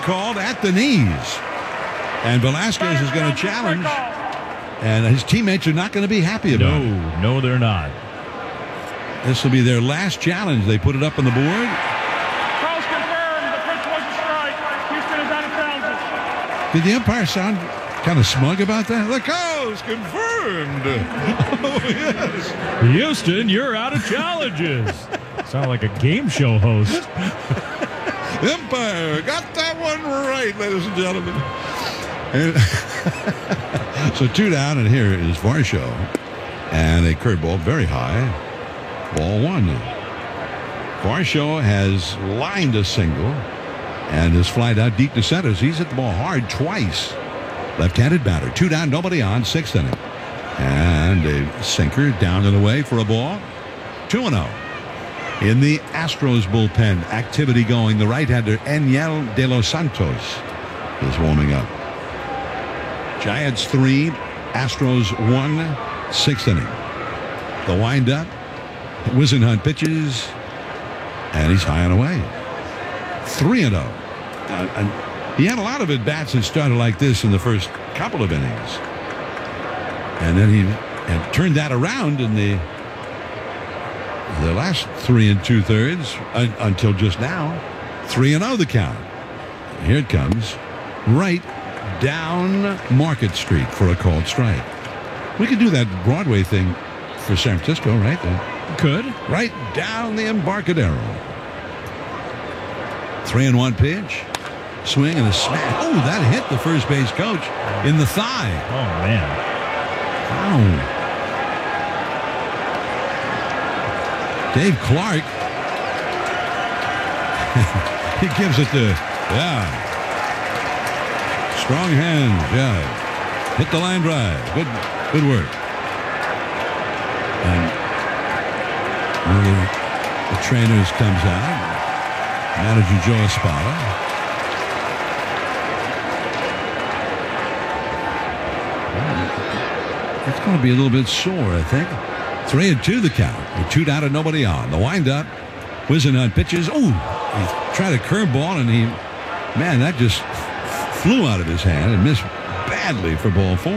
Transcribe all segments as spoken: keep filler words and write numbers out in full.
called at the knees. And Velasquez is going to challenge. And his teammates are not going to be happy about no, it. No, no, they're not. This will be their last challenge. They put it up on the board. Calls confirmed. The pitch was a strike. Houston is out of bounds. Did the umpire sound kind of smug about that? The call's confirmed. Oh, yes. Houston, you're out of challenges. Sound like a game show host. Umpire got that one right, ladies and gentlemen. And so two down, and here is Varsho. And a curveball very high. Ball one. Varsho has lined a single and has flied out deep to center. He's hit the ball hard twice. Left-handed batter. Two down, nobody on, sixth inning. And a sinker down and away for a ball. two and oh. In the Astros bullpen, activity going. The right-hander, Enyel De Los Santos, is warming up. Giants three, Astros one, sixth inning. The windup. Whisenhunt pitches, and he's high and away. three and oh. Uh, and he had a lot of at-bats that started like this in the first couple of innings. And then he and turned that around in the the last three and two-thirds un, until just now. three and oh the count. Here it comes. Right down Market Street for a called strike. We could do that Broadway thing for San Francisco, right? The, Could. Right down the Embarcadero. Three and one pitch. Swing and a smash. Oh, that hit the first base coach in the thigh. Oh, man. Wow. Dave Clark. He gives it to, yeah. Strong hands, yeah. Hit the line drive. Good, good work. And one of the, the trainers comes out. Manager Joe Espada. It's going to be a little bit sore, I think. Three and two the count. With two down and nobody on. The windup. Whisenhunt pitches. Oh, he tried a curveball and he, man, that just flew out of his hand and missed badly for ball four.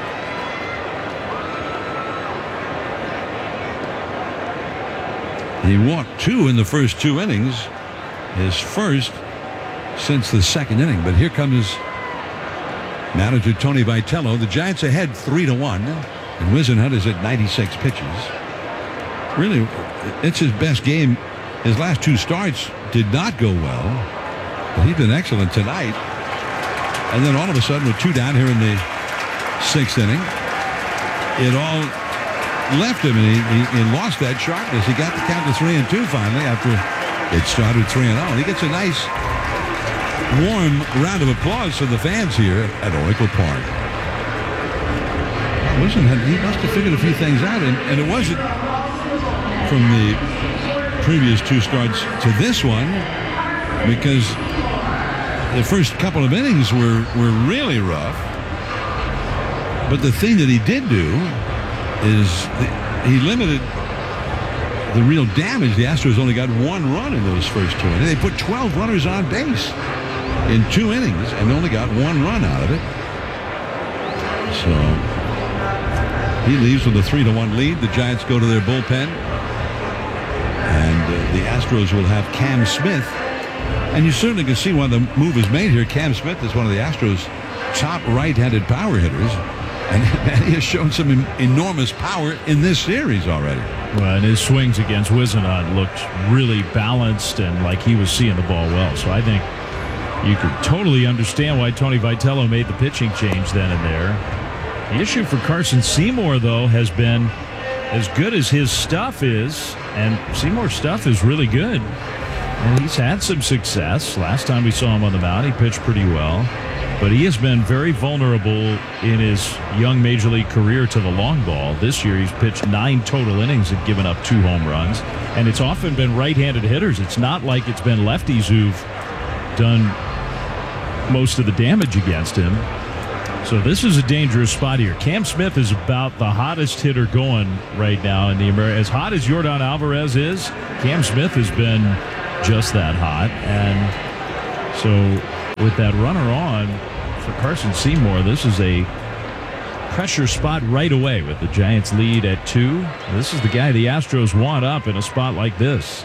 He walked two in the first two innings. His first since the second inning. But here comes manager Tony Vitello. The Giants ahead three to one. And Whisenhunt is at ninety-six pitches. Really, it's his best game. His last two starts did not go well. But he's been excellent tonight. And then all of a sudden, with two down here in the sixth inning, it all left him, and he, he, he lost that sharpness. He got the count to three and two finally after it started three and oh. And he gets a nice, warm round of applause from the fans here at Oracle Park. Whisenhunt, he must have figured a few things out, and, and it wasn't from the previous two starts to this one, because the first couple of innings were, were really rough. But the thing that he did do is the, he limited the real damage. The Astros only got one run in those first two innings. They put twelve runners on base in two innings and only got one run out of it. So he leaves with a three to one lead. The Giants go to their bullpen. And uh, the Astros will have Cam Smith. And you certainly can see why the move is made here. Cam Smith is one of the Astros' top right-handed power hitters. And, and he has shown some em- enormous power in this series already. Well, and his swings against Whisenhunt looked really balanced and like he was seeing the ball well. So I think you could totally understand why Tony Vitello made the pitching change then and there. The issue for Carson Seymour, though, has been as good as his stuff is, and Seymour's stuff is really good. And he's had some success. Last time we saw him on the mound, he pitched pretty well. But he has been very vulnerable in his young major league career to the long ball. This year he's pitched nine total innings and given up two home runs. And it's often been right-handed hitters. It's not like it's been lefties who've done most of the damage against him. So this is a dangerous spot here. Cam Smith is about the hottest hitter going right now in the America. As hot as Yordan Alvarez is, Cam Smith has been just that hot. And so with that runner on for Carson Seymour, this is a pressure spot right away with the Giants lead at two. This is the guy the Astros want up in a spot like this.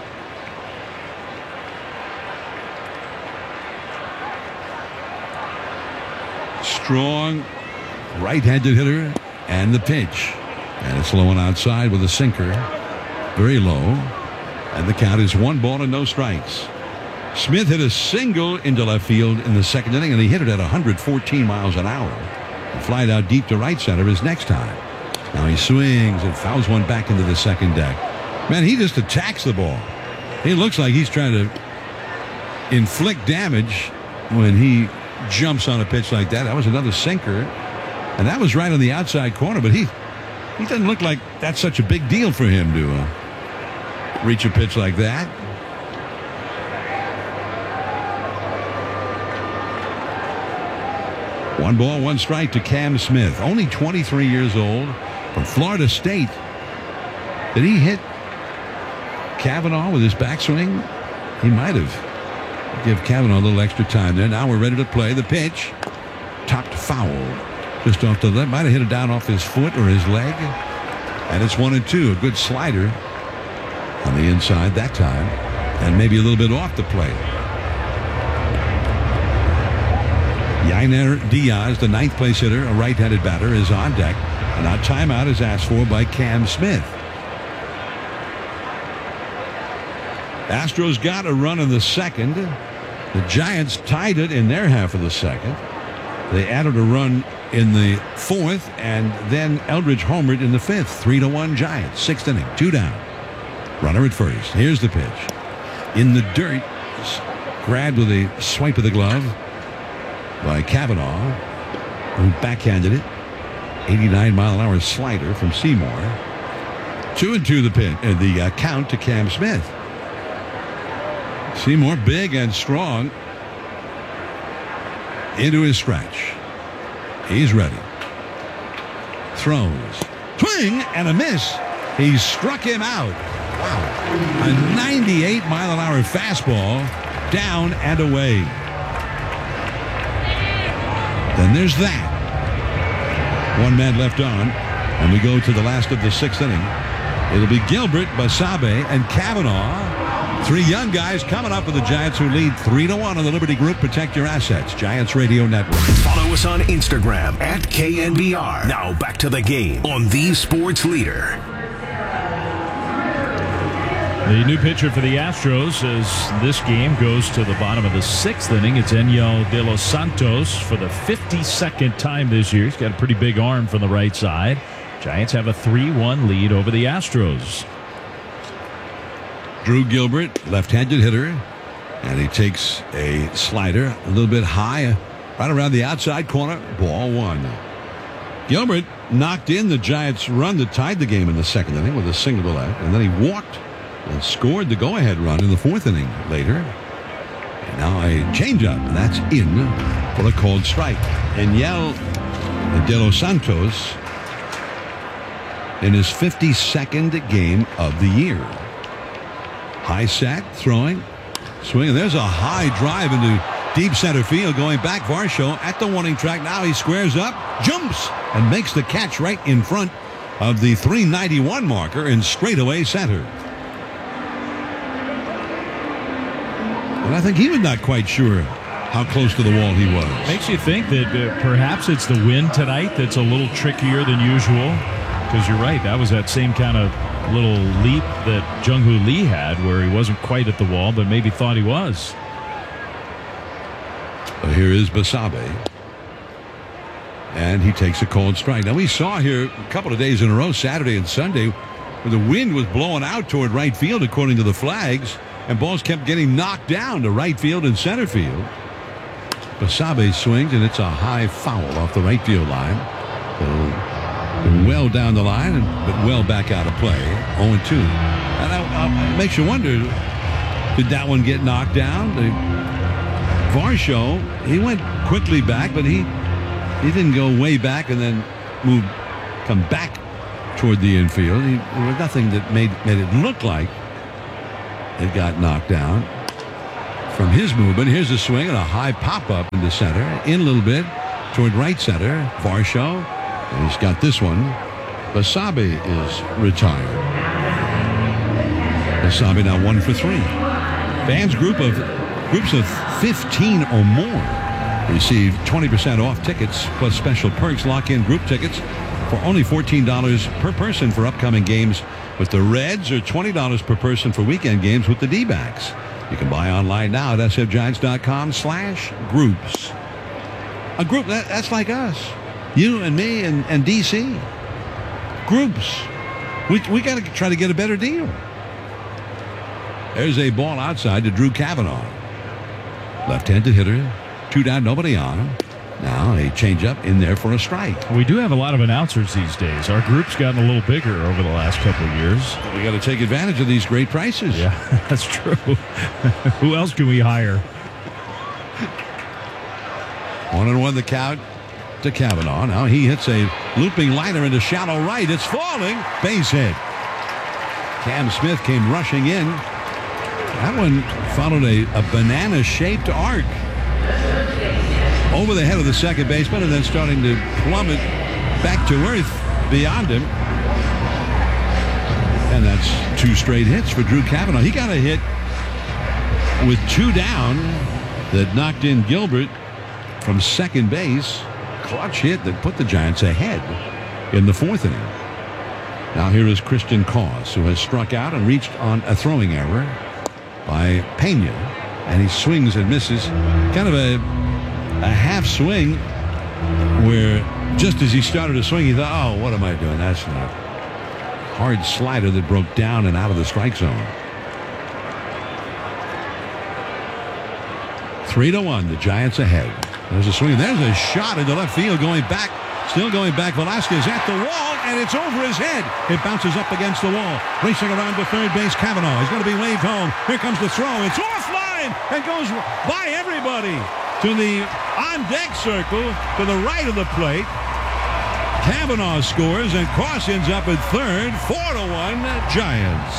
Strong right-handed hitter, and the pitch. And it's low and outside with a sinker. Very low. And the count is one ball and no strikes. Smith hit a single into left field in the second inning, and he hit it at one hundred fourteen miles an hour. And flied out deep to right center his next time. Now he swings and fouls one back into the second deck. Man, he just attacks the ball. He looks like he's trying to inflict damage when he jumps on a pitch like that. That was another sinker, and that was right on the outside corner, but he he doesn't look like that's such a big deal for him to uh, reach a pitch like that. One ball, one strike to Cam Smith, only twenty-three years old, from Florida State. Did he hit Cavanaugh with his backswing? He might have. Give Cavanaugh a little extra time there. Now we're ready to play the pitch. Topped foul. Just off the left. Might have hit it down off his foot or his leg. And it's one and two. A good slider on the inside that time. And maybe a little bit off the plate. Yainer Diaz, the ninth place hitter, a right-handed batter, is on deck. And a timeout is asked for by Cam Smith. Astros got a run in the second. The Giants tied it in their half of the second. They added a run in the fourth, and then Eldridge homered in the fifth. Three to one Giants. Sixth inning, two down. Runner at first. Here's the pitch. In the dirt. Grabbed with a swipe of the glove by Cavanaugh, who backhanded it. eighty-nine mile an hour slider from Seymour. Two and two the pin, uh, the uh, count to Cam Smith. Seymour big and strong into his stretch. He's ready. Throws. Swing and a miss. He struck him out. Wow. A ninety-eight mile an hour fastball down and away. Then there's that. One man left on, and we go to the last of the sixth inning. It'll be Gilbert, Basabe, and Cavanaugh. Three young guys coming up with the Giants, who lead three to one on the Liberty Group. Protect your assets. Giants Radio Network. Follow us on Instagram at K N B R. Now back to the game on the Sports Leader. The new pitcher for the Astros as this game goes to the bottom of the sixth inning. It's Enyel De Los Santos for the fifty-second time this year. He's got a pretty big arm from the right side. Giants have a three one lead over the Astros. Drew Gilbert, left-handed hitter, and he takes a slider a little bit high, right around the outside corner. Ball one. Gilbert knocked in the Giants' run that tied the game in the second inning with a single to left, and then he walked and scored the go-ahead run in the fourth inning later. And now a changeup, and that's in for a called strike. Enyel De Los Santos in his fifty-second game of the year. High set, throwing, swinging. There's a high drive into deep center field going back. Varsho at the warning track. Now he squares up, jumps, and makes the catch right in front of the three ninety-one marker in straightaway center. And I think he was not quite sure how close to the wall he was. Makes you think that uh, perhaps it's the wind tonight that's a little trickier than usual. Because you're right, that was that same kind of little leap that Jung-Hoo Lee had, where he wasn't quite at the wall, but maybe thought he was. Well, here is Basabe. And he takes a cold strike. Now, we saw here a couple of days in a row, Saturday and Sunday, where the wind was blowing out toward right field, according to the flags, and balls kept getting knocked down to right field and center field. Basabe swings, and it's a high foul off the right field line. So, well down the line, but well back out of play. oh and two. And that makes you wonder, did that one get knocked down? The Varsho, he went quickly back, but he he didn't go way back and then move, come back toward the infield. He, there was nothing that made, made it look like it got knocked down. from his movement. Here's a swing and a high pop-up into center. In a little bit toward right center. Varsho. And he's got this one. Basabe is retired. Basabe now one for three. Fans group of groups of fifteen or more receive twenty percent off tickets plus special perks. Lock in group tickets for only fourteen dollars per person for upcoming games with the Reds, or twenty dollars per person for weekend games with the D-backs. You can buy online now at S F Giants dot com slash groups. A group that, that's like us. You and me and, and D C. Groups. We, we got to try to get a better deal. There's a ball outside to Drew Cavanaugh. Left-handed hitter. Two down, nobody on. Now a changeup in there for a strike. We do have a lot of announcers these days. Our group's gotten a little bigger over the last couple of years. We got to take advantage of these great prices. Yeah, that's true. Who else can we hire? One and one the count to Cavanaugh. Now he hits a looping liner into shallow right. It's falling. Base hit. Cam Smith came rushing in. That one followed a, a banana-shaped arc over the head of the second baseman and then starting to plummet back to earth beyond him. And that's two straight hits for Drew Cavanaugh. He got a hit with two down that knocked in Gilbert from second base. Clutch hit that put the Giants ahead in the fourth inning. Now here is Christian Cause, who has struck out and reached on a throwing error by Pena. And he swings and misses. Kind of a, a half swing where just as he started to swing, he thought, oh, what am I doing? That's not. Hard slider that broke down and out of the strike zone. Three to one, the Giants ahead. There's a swing. There's a shot into left field going back. Still going back. Velasquez at the wall, and it's over his head. It bounces up against the wall. Racing around to third base, Cavanaugh. He's going to be waved home. Here comes the throw. It's offline and goes by everybody to the on-deck circle to the right of the plate. Cavanaugh scores, and Cross ends up at third. Four to one, Giants.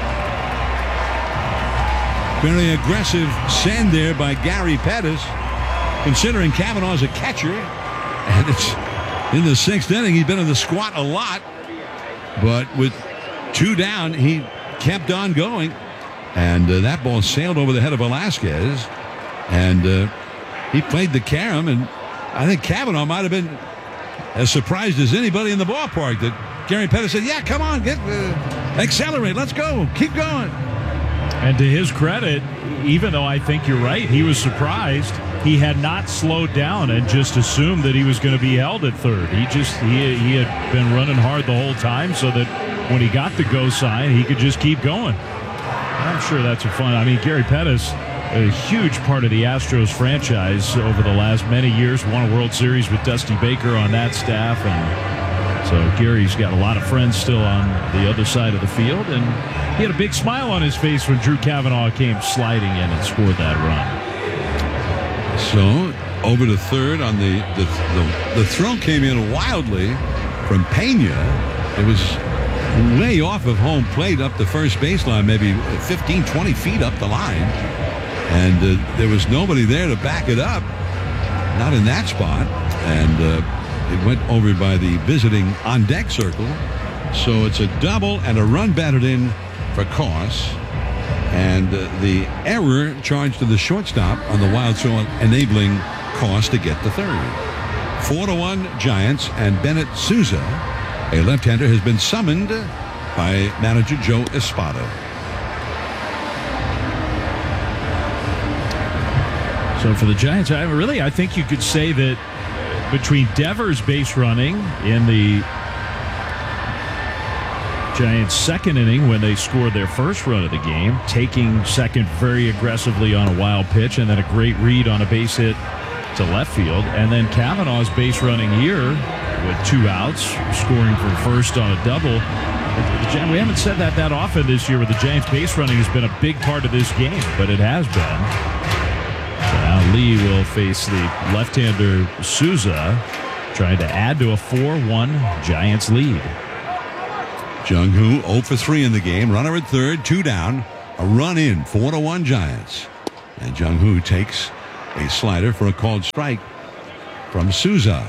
Very aggressive send there by Gary Pettis, considering Cavanaugh's a catcher. And it's in the sixth inning. He's been in the squat a lot. But with two down, he kept on going. And uh, that ball sailed over the head of Velasquez. And uh, he played the carom. And I think Cavanaugh might have been as surprised as anybody in the ballpark that Gary Pettis said, yeah, come on, get uh, accelerate. Let's go. Keep going. And to his credit, even though I think you're right, he was surprised. He had not slowed down and just assumed that he was going to be held at third. He just he, he had been running hard the whole time so that when he got the go sign, he could just keep going. I'm sure that's a fun. I mean, Gary Pettis, a huge part of the Astros franchise over the last many years, won a World Series with Dusty Baker on that staff. And so Gary's got a lot of friends still on the other side of the field. And he had a big smile on his face when Drew Cavanaugh came sliding in and scored that run. So over to third on the the, the the throw came in wildly from Pena. It was way off of home plate up the first baseline, maybe fifteen, twenty feet up the line. And uh, there was nobody there to back it up. Not in that spot. And uh, it went over by the visiting on-deck circle. So it's a double and a run batted in for Koss. And uh, the error charged to the shortstop on the wild throw, enabling Koss to get the third. Four to one Giants, and Bennett Sousa, a left-hander, has been summoned by manager Joe Espada. So for the Giants, I really I think you could say that between Devers base running in the Giants' second inning when they scored their first run of the game, taking second very aggressively on a wild pitch, and then a great read on a base hit to left field, and then Cavanaugh's base running here with two outs, scoring from first on a double. We haven't said that that often this year, where the Giants' base running has been a big part of this game, but it has been. So now Lee will face the left-hander Sousa, trying to add to a four one Giants lead. Jung-Hoo zero for three in the game. Runner at third, two down. A run in, four to one Giants. And Jung Hoo takes a slider for a called strike from Souza.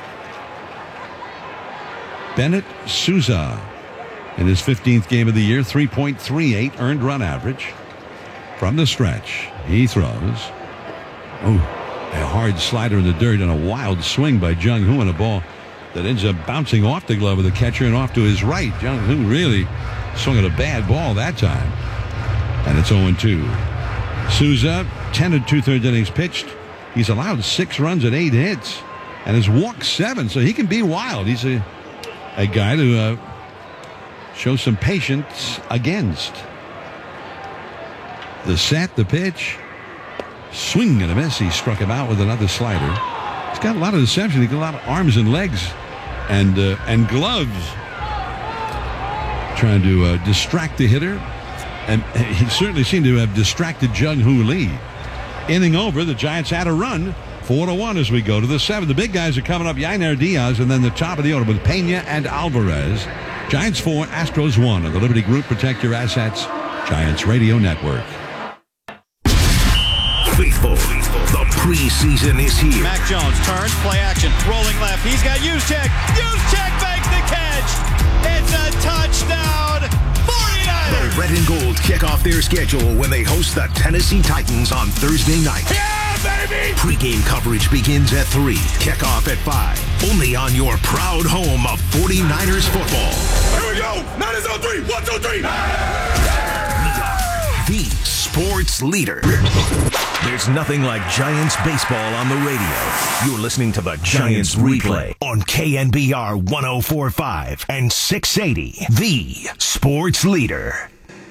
Bennett Souza in his fifteenth game of the year, three point three eight earned run average. From the stretch, he throws. Oh, a hard slider in the dirt and a wild swing by Jung Hoo, and a ball that ends up bouncing off the glove of the catcher and off to his right. Jung Hoo really swung at a bad ball that time. And it's oh and two. Souza, ten and two-thirds innings pitched. He's allowed six runs and eight hits and has walked seven, so he can be wild. He's a, a guy to uh, show some patience against. The set, the pitch. Swing and a miss. He struck him out with another slider. He's got a lot of deception. He's got a lot of arms and legs and uh, and gloves. Trying to uh, distract the hitter. And he certainly seemed to have distracted Jung Hoo Lee. Inning over, the Giants had a run. Four to one as we go to the seventh. The big guys are coming up. Yainer Diaz, and then the top of the order with Pena and Alvarez. Giants four, Astros one. On the Liberty Group, protect your assets. Giants Radio Network. Faithful, the preseason is here. Mac Jones turns, play action, rolling left. He's got Juszczyk. Juszczyk makes the catch. It's a touchdown. The Red and Gold kick off their schedule when they host the Tennessee Titans on Thursday night. Yeah, baby! Pre-game coverage begins at three. Kickoff at five. Only on your proud home of forty-niners football. Here we go! Niners on three! One, two, three! The sports leader. There's nothing like Giants baseball on the radio. You're listening to the Giants replay on K N B R one oh four point five and six eighty. The sports leader.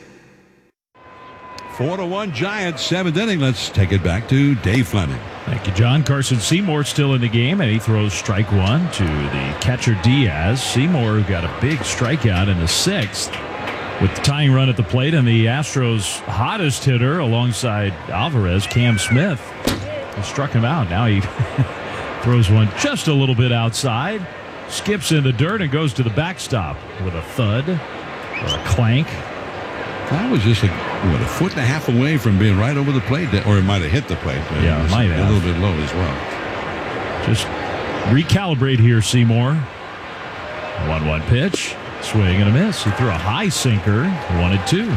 Four to one Giants, seventh inning. Let's take it back to Dave Fleming. Thank you, John. Carson Seymour still in the game, and he throws strike one to the catcher Diaz. Seymour got a big strikeout in the sixth with the tying run at the plate, and the Astros' hottest hitter alongside Alvarez, Cam Smith, he struck him out. Now he throws one just a little bit outside, skips in the dirt, and goes to the backstop with a thud or a clank. That was just a, what, a foot and a half away from being right over the plate, or it might have hit the plate. Yeah, it might have. A little bit low as well. Just recalibrate here, Seymour. one one pitch. Swing and a miss. He threw a high sinker. One and two.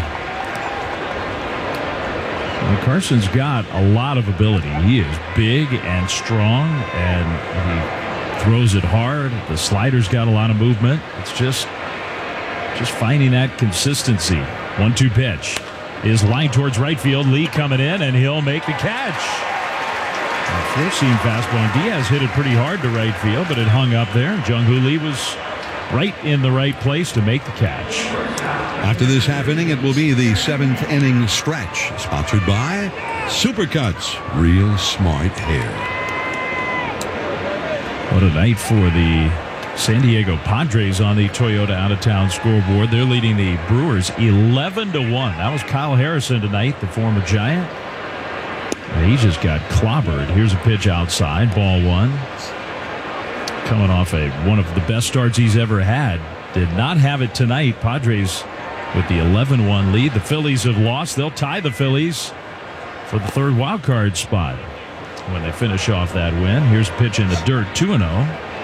Well, Carson's got a lot of ability. He is big and strong, and he throws it hard. The slider's got a lot of movement. It's just, just finding that consistency. one two pitch is lined towards right field. Lee coming in, and he'll make the catch. Four-seam fastball. Diaz hit it pretty hard to right field, but it hung up there. Jung Hoo Lee was right in the right place to make the catch. After this half inning, it will be the seventh inning stretch, sponsored by Supercuts, real smart hair. What a night for the San Diego Padres on the Toyota out-of-town scoreboard. They're leading the Brewers eleven to one. That was Kyle Harrison tonight, the former Giant. And he just got clobbered. Here's a pitch outside, ball one. Coming off a one of the best starts he's ever had. Did not have it tonight. Padres with the eleven one lead. The Phillies have lost. They'll tie the Phillies for the third wild card spot when they finish off that win. Here's a pitch in the dirt, two and oh.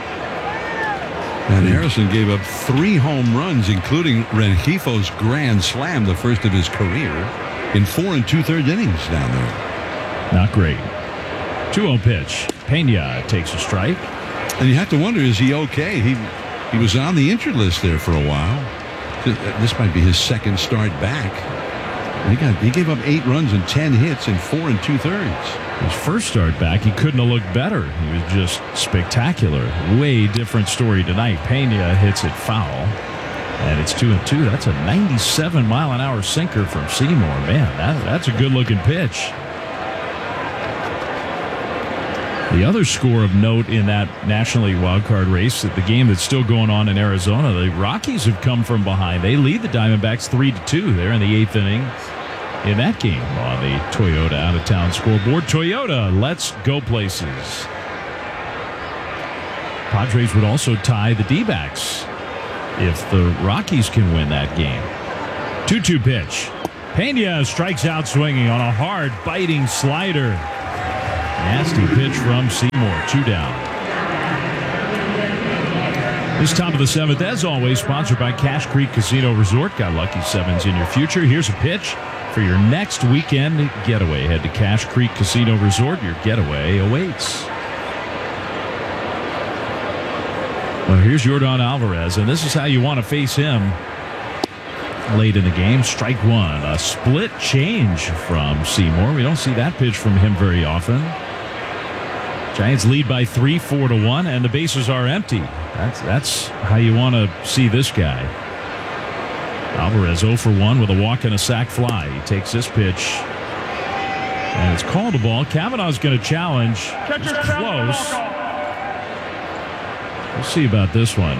And Harrison gave up three home runs, including Rengifo's grand slam, the first of his career, in four and two-thirds innings down there. Not great. two oh pitch. Pena takes a strike. And you have to wonder, is he okay? He he was on the injured list there for a while. This might be his second start back. He got he gave up eight runs and ten hits in four and two-thirds. His first start back, he couldn't have looked better. He was just spectacular. Way different story tonight. Pena hits it foul, and it's two and two. That's a ninety-seven mile an hour sinker from Seymour. Man, that, that's a good-looking pitch. The other score of note in that National League wildcard race, the game that's still going on in Arizona, the Rockies have come from behind. They lead the Diamondbacks three to two. They're in the eighth inning in that game on the Toyota out-of-town scoreboard. Toyota, let's go places. Padres would also tie the D-backs if the Rockies can win that game. two two pitch. Pena strikes out swinging on a hard, biting slider. Nasty pitch from Seymour. Two down. This top of the seventh, as always, sponsored by Cache Creek Casino Resort. Got lucky sevens in your future. Here's a pitch for your next weekend getaway. Head to Cache Creek Casino Resort. Your getaway awaits. Well, here's Yordan Alvarez, and this is how you want to face him late in the game. Strike one. A split change from Seymour. We don't see that pitch from him very often. Giants lead by three, four to one, and the bases are empty. That's that's how you want to see this guy. Alvarez oh for one with a walk and a sac fly. He takes this pitch, and it's called a ball. Cavanaugh's going to challenge. It's close. We'll see about this one.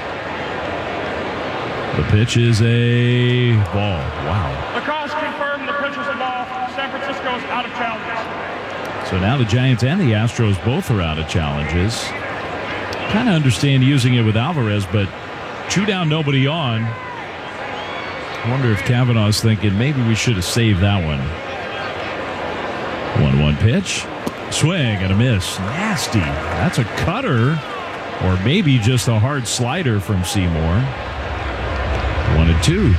The pitch is a ball. Wow. The cause confirmed the pitch was a ball. San Francisco is out of challenges. So now the Giants and the Astros both are out of challenges. Kind of understand using it with Alvarez, but two down, nobody on. I wonder if Cavanaugh's thinking maybe we should have saved that one. one one pitch. Swing and a miss. Nasty. That's a cutter, or maybe just a hard slider from Seymour. One and two.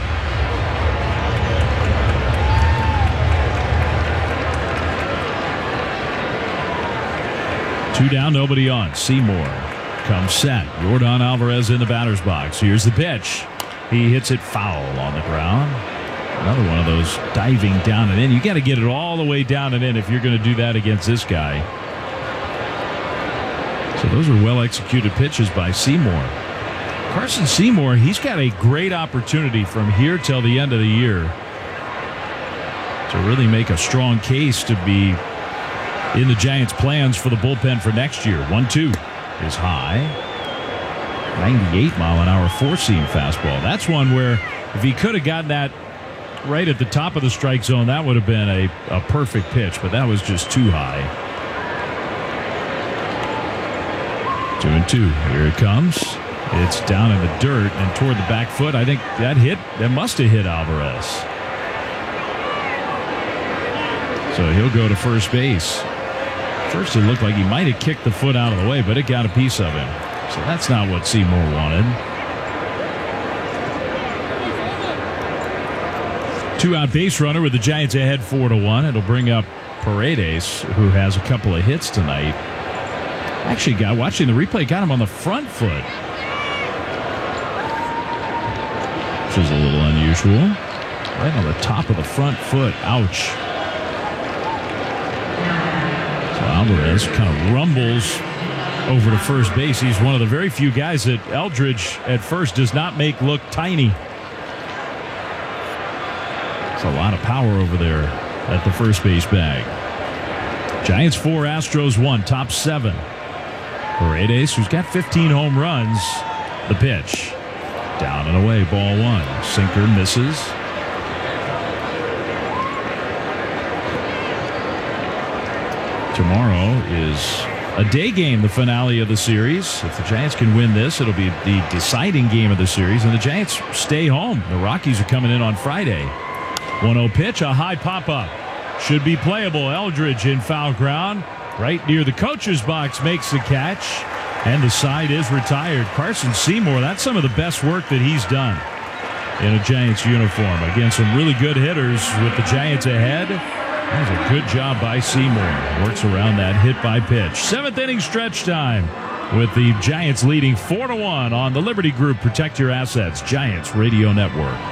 Two down, nobody on. Seymour comes set. Yordan Alvarez in the batter's box. Here's the pitch. He hits it foul on the ground. Another one of those diving down and in. You got to get it all the way down and in if you're going to do that against this guy. So those are well-executed pitches by Seymour. Carson Seymour, he's got a great opportunity from here till the end of the year to really make a strong case to be in the Giants' plans for the bullpen for next year. one two is high. ninety-eight mile an hour four-seam fastball. That's one where if he could have gotten that right at the top of the strike zone, that would have been a, a perfect pitch, but that was just too high. Two and two. Here it comes. It's down in the dirt and toward the back foot. I think that hit, that must have hit Alvarez. So he'll go to first base. First, it looked like he might have kicked the foot out of the way, but it got a piece of him. So that's not what Seymour wanted. Two-out base runner with the Giants ahead four to one. It'll bring up Paredes, who has a couple of hits tonight. Actually, got watching the replay, got him on the front foot, which is a little unusual. Right on the top of the front foot. Ouch. So Alvarez kind of rumbles over to first base. He's one of the very few guys that Eldridge at first does not make look tiny. It's a lot of power over there at the first base bag. Giants four, Astros one, top seven. Paredes, who's got fifteen home runs. The pitch. Down and away, ball one. Sinker misses. Tomorrow is a day game, the finale of the series. If the Giants can win this, it'll be the deciding game of the series, and the Giants stay home. The Rockies are coming in on Friday. one oh pitch, a high pop-up. Should be playable. Eldridge in foul ground. Right near the coach's box makes the catch, and the side is retired. Carson Seymour, that's some of the best work that he's done in a Giants uniform. Again, some really good hitters with the Giants ahead. That was a good job by Seymour. Works around that hit by pitch. Seventh inning stretch time with the Giants leading four to one on the Liberty Group. Protect your assets. Giants Radio Network.